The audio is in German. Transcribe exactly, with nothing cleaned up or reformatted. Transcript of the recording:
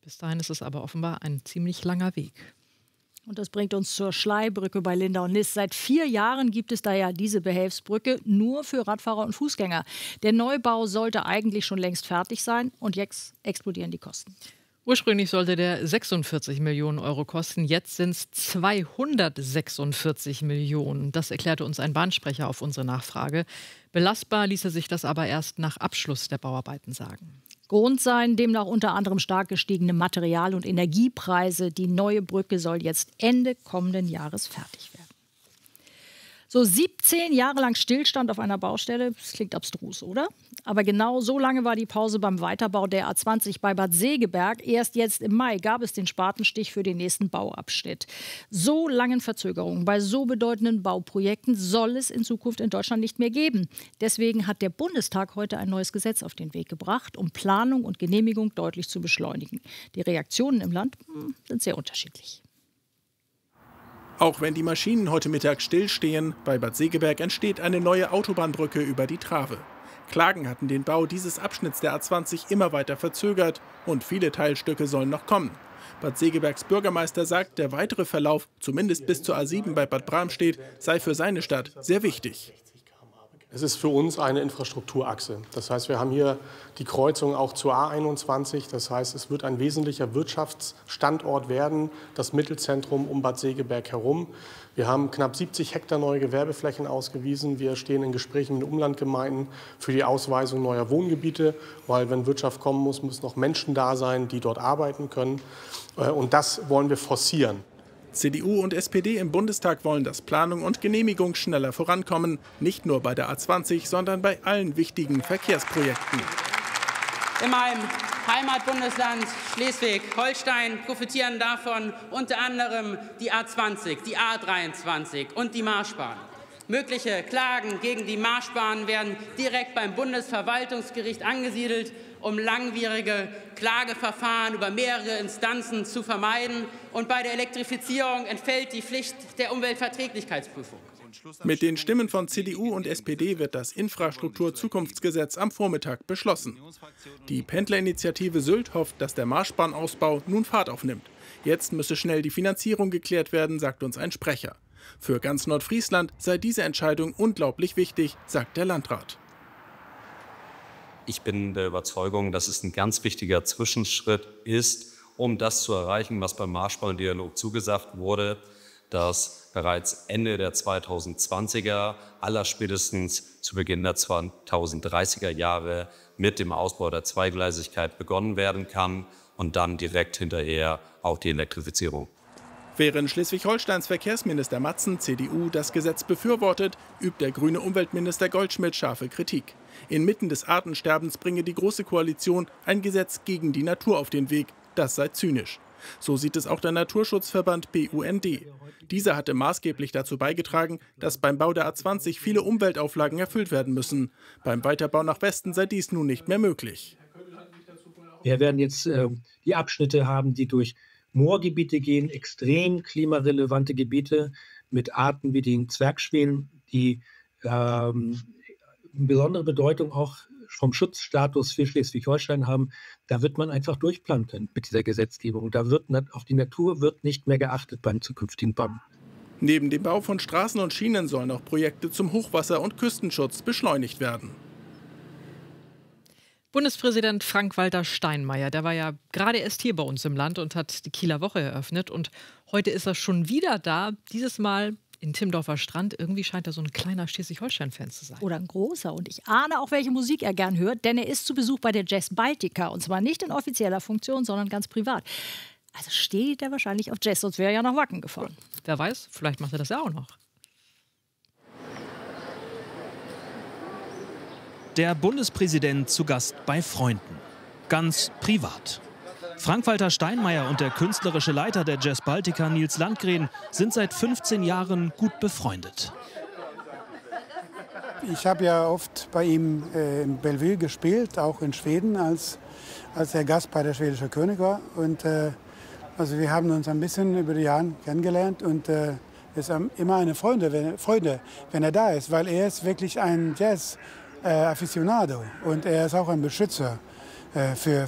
Bis dahin ist es aber offenbar ein ziemlich langer Weg. Und das bringt uns zur Schlei-Brücke bei Lindau und Nist. Seit vier Jahren gibt es da ja diese Behelfsbrücke nur für Radfahrer und Fußgänger. Der Neubau sollte eigentlich schon längst fertig sein und jetzt explodieren die Kosten. Ursprünglich sollte der sechsundvierzig Millionen Euro kosten, jetzt sind es zweihundertsechsundvierzig Millionen. Das erklärte uns ein Bahnsprecher auf unsere Nachfrage. Belastbar ließe sich das aber erst nach Abschluss der Bauarbeiten sagen. Grund seien demnach unter anderem stark gestiegene Material- und Energiepreise. Die neue Brücke soll jetzt Ende kommenden Jahres fertig werden. So siebzehn Jahre lang Stillstand auf einer Baustelle, das klingt abstrus, oder? Aber genau so lange war die Pause beim Weiterbau der A zwanzig bei Bad Segeberg. Erst jetzt im Mai gab es den Spatenstich für den nächsten Bauabschnitt. So langen Verzögerungen bei so bedeutenden Bauprojekten soll es in Zukunft in Deutschland nicht mehr geben. Deswegen hat der Bundestag heute ein neues Gesetz auf den Weg gebracht, um Planung und Genehmigung deutlich zu beschleunigen. Die Reaktionen im Land hm, sind sehr unterschiedlich. Auch wenn die Maschinen heute Mittag stillstehen, bei Bad Segeberg entsteht eine neue Autobahnbrücke über die Trave. Klagen hatten den Bau dieses Abschnitts der A zwanzig immer weiter verzögert und viele Teilstücke sollen noch kommen. Bad Segebergs Bürgermeister sagt, der weitere Verlauf, zumindest bis zur A sieben bei Bad Bramstedt, sei für seine Stadt sehr wichtig. Es ist für uns eine Infrastrukturachse. Das heißt, wir haben hier die Kreuzung auch zur A einundzwanzig. Das heißt, es wird ein wesentlicher Wirtschaftsstandort werden, das Mittelzentrum um Bad Segeberg herum. Wir haben knapp siebzig Hektar neue Gewerbeflächen ausgewiesen. Wir stehen in Gesprächen mit den Umlandgemeinden für die Ausweisung neuer Wohngebiete, weil wenn Wirtschaft kommen muss, müssen auch Menschen da sein, die dort arbeiten können. Und das wollen wir forcieren. C D U und S P D im Bundestag wollen, dass Planung und Genehmigung schneller vorankommen. Nicht nur bei der A zwanzig, sondern bei allen wichtigen Verkehrsprojekten. In meinem Heimatbundesland Schleswig-Holstein profitieren davon unter anderem die A zwanzig, die A dreiundzwanzig und die Marschbahn. Mögliche Klagen gegen die Marschbahn werden direkt beim Bundesverwaltungsgericht angesiedelt, um langwierige Klageverfahren über mehrere Instanzen zu vermeiden. Und bei der Elektrifizierung entfällt die Pflicht der Umweltverträglichkeitsprüfung. Mit den Stimmen von C D U und S P D wird das Infrastrukturzukunftsgesetz am Vormittag beschlossen. Die Pendlerinitiative Sylt hofft, dass der Marschbahnausbau nun Fahrt aufnimmt. Jetzt müsse schnell die Finanzierung geklärt werden, sagt uns ein Sprecher. Für ganz Nordfriesland sei diese Entscheidung unglaublich wichtig, sagt der Landrat. Ich bin der Überzeugung, dass es ein ganz wichtiger Zwischenschritt ist, um das zu erreichen, was beim Marschbahndialog zugesagt wurde, dass bereits Ende der zweitausendzwanziger, allerspätestens zu Beginn der zweitausenddreißiger Jahre mit dem Ausbau der Zweigleisigkeit begonnen werden kann und dann direkt hinterher auch die Elektrifizierung. Während Schleswig-Holsteins Verkehrsminister Matzen, C D U, das Gesetz befürwortet, übt der grüne Umweltminister Goldschmidt scharfe Kritik. Inmitten des Artensterbens bringe die Große Koalition ein Gesetz gegen die Natur auf den Weg. Das sei zynisch. So sieht es auch der Naturschutzverband B U N D. Dieser hatte maßgeblich dazu beigetragen, dass beim Bau der A zwanzig viele Umweltauflagen erfüllt werden müssen. Beim Weiterbau nach Westen sei dies nun nicht mehr möglich. Wir werden jetzt äh, die Abschnitte haben, die durch Moorgebiete gehen, extrem klimarelevante Gebiete mit Arten wie den Zwergschwänen, die ähm, besondere Bedeutung auch vom Schutzstatus für Schleswig-Holstein haben. Da wird man einfach durchplanen können mit dieser Gesetzgebung. Da wird auf die Natur wird nicht mehr geachtet beim zukünftigen Bauen. Neben dem Bau von Straßen und Schienen sollen auch Projekte zum Hochwasser- und Küstenschutz beschleunigt werden. Bundespräsident Frank-Walter Steinmeier, der war ja gerade erst hier bei uns im Land und hat die Kieler Woche eröffnet. Und heute ist er schon wieder da, dieses Mal in Timmendorfer Strand. Irgendwie scheint er so ein kleiner Schleswig-Holstein-Fan zu sein. Oder ein großer. Und ich ahne auch, welche Musik er gern hört, denn er ist zu Besuch bei der Jazz Baltica. Und zwar nicht in offizieller Funktion, sondern ganz privat. Also steht er wahrscheinlich auf Jazz, sonst wäre er ja nach Wacken gefahren. Wer weiß, vielleicht macht er das ja auch noch. Der Bundespräsident zu Gast bei Freunden. Ganz privat. Frank-Walter Steinmeier und der künstlerische Leiter der Jazz Baltica, Nils Landgren, sind seit fünfzehn Jahren gut befreundet. Ich habe ja oft bei ihm äh, in Bellevue gespielt, auch in Schweden, als, als er Gast bei der schwedischen König war. Und, äh, also wir haben uns ein bisschen über die Jahre kennengelernt und äh, es ist immer eine Freude wenn, Freude, wenn er da ist, weil er ist wirklich ein Jazz Äh, Aficionado und er ist auch ein Beschützer äh, für,